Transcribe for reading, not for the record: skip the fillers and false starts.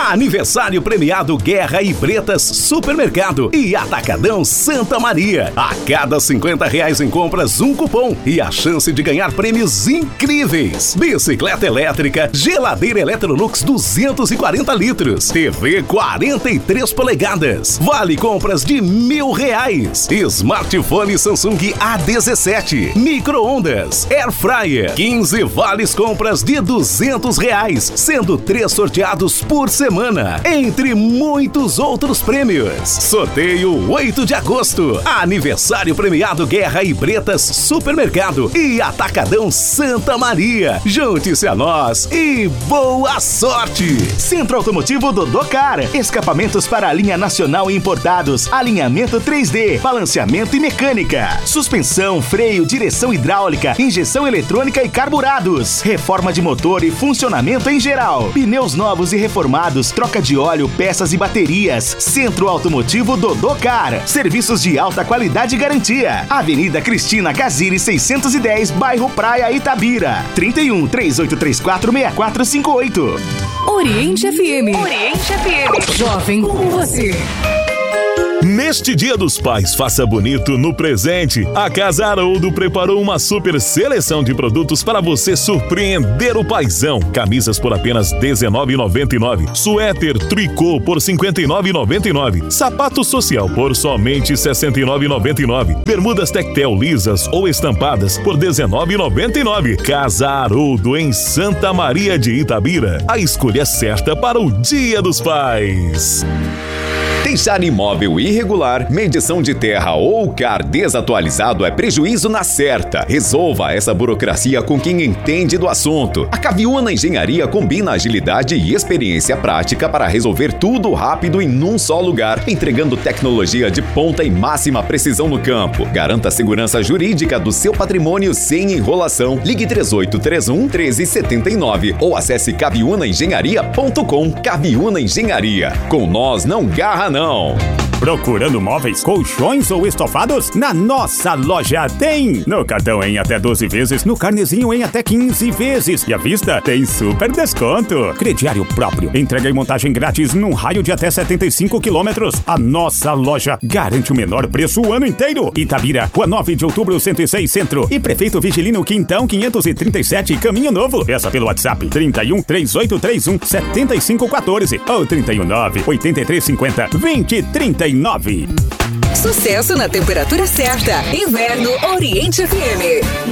Aniversário premiado Guerra e Bretas Supermercado e Atacadão Santa Maria. A cada R$50 em compras, um cupom e a chance de ganhar prêmios incríveis. Bicicleta elétrica, geladeira Electrolux 240 litros, TV 43 polegadas. Vale compras de R$1.000. Smartphone Samsung A17. Micro-ondas, Air Fryer. 15 vales compras de R$200, sendo 3 sorteados por semana, entre muitos outros prêmios. Sorteio 8 de agosto. Aniversário premiado Guerra e Bretas Supermercado e Atacadão Santa Maria. Junte-se a nós e boa sorte! Centro Automotivo Dodô-Car. Escapamentos para a linha nacional e importados. Alinhamento 3D, balanceamento e mecânica. Suspensão, freio, direção hidráulica, injeção eletrônica e carburados. Reforma de motor e funcionamento em geral. Pneus novos e reformados, troca de óleo, peças e baterias. Centro Automotivo Dodô-Car. Serviços de alta qualidade e garantia. Avenida Cristina Casiri 610, bairro Praia, Itabira. 31 3834 6458. Oriente FM. Oriente FM. Jovem como você. Neste Dia dos Pais, faça bonito no presente. A Casa Haroldo preparou uma super seleção de produtos para você surpreender o paizão. Camisas por apenas R$19,99. Suéter tricô por R$59,99. Sapato social por somente R$69,99. Bermudas tectel lisas ou estampadas por R$19,99. Casa Haroldo em Santa Maria de Itabira. A escolha certa para o Dia dos Pais. Deixar imóvel irregular, medição de terra ou CAR desatualizado é prejuízo na certa. Resolva essa burocracia com quem entende do assunto. A Caviúna Engenharia combina agilidade e experiência prática para resolver tudo rápido em um só lugar, entregando tecnologia de ponta e máxima precisão no campo. Garanta a segurança jurídica do seu patrimônio sem enrolação. Ligue 3831-1379 ou acesse caviunaengenharia.com. Caviúna Engenharia. Com nós não garra não. Procurando móveis, colchões ou estofados? Na nossa loja tem! No cartão em até 12 vezes, no carnezinho em até 15 vezes. E à vista tem super desconto. Crediário próprio. Entrega e montagem grátis num raio de até 75 quilômetros. A nossa loja garante o menor preço o ano inteiro. Itabira, Rua 9 de Outubro, 106 Centro. E Prefeito Vigilino Quintão, 537, Caminho Novo. Peça pelo WhatsApp 31 3831 7514 ou 319 8350 2039. Sucesso na temperatura certa. Inverno Oriente FM.